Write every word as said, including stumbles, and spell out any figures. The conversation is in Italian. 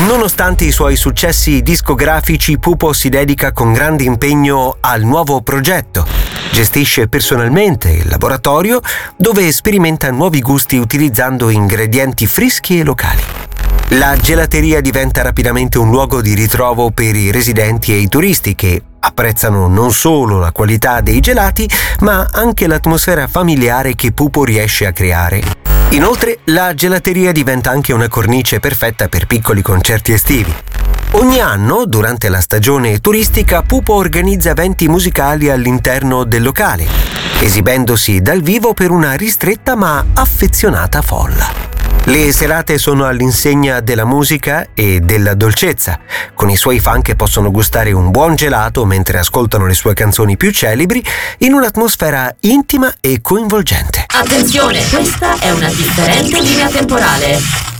Nonostante i suoi successi discografici, Pupo si dedica con grande impegno al nuovo progetto. Gestisce personalmente il laboratorio dove sperimenta nuovi gusti utilizzando ingredienti freschi e locali. La gelateria diventa rapidamente un luogo di ritrovo per i residenti e i turisti che apprezzano non solo la qualità dei gelati, ma anche l'atmosfera familiare che Pupo riesce a creare. Inoltre, la gelateria diventa anche una cornice perfetta per piccoli concerti estivi. Ogni anno, durante la stagione turistica, Pupo organizza eventi musicali all'interno del locale, esibendosi dal vivo per una ristretta ma affezionata folla. Le serate sono all'insegna della musica e della dolcezza, con i suoi fan che possono gustare un buon gelato mentre ascoltano le sue canzoni più celebri in un'atmosfera intima e coinvolgente. Attenzione, questa è una differente linea temporale.